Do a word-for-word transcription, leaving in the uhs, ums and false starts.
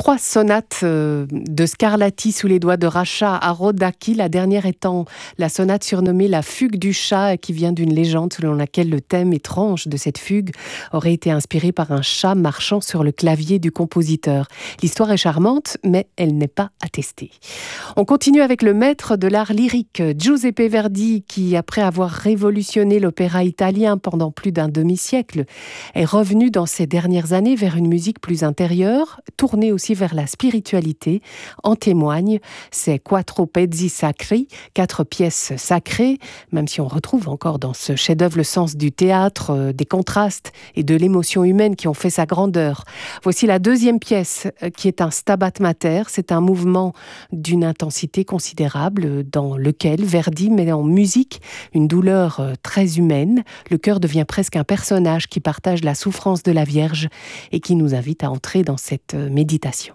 trois sonates de Scarlatti sous les doigts de Rasha à Rodaki, la dernière étant la sonate surnommée la fugue du chat, qui vient d'une légende selon laquelle le thème étrange de cette fugue aurait été inspiré par un chat marchant sur le clavier du compositeur. L'histoire est charmante, mais elle n'est pas attestée. On continue avec le maître de l'art lyrique, Giuseppe Verdi, qui, après avoir révolutionné l'opéra italien pendant plus d'un demi-siècle, est revenu dans ces dernières années vers une musique plus intérieure, tournée aussi vers la spiritualité. En témoignent ces quattro pezzi sacri, quatre pièces sacrées, même si on retrouve encore dans ce chef-d'œuvre le sens du théâtre, euh, des contrastes et de l'émotion humaine qui ont fait sa grandeur. Voici la deuxième pièce euh, qui est un Stabat Mater. C'est un mouvement d'une intensité considérable dans lequel Verdi met en musique une douleur euh, très humaine. Le cœur devient presque un personnage qui partage la souffrance de la Vierge et qui nous invite à entrer dans cette euh, méditation.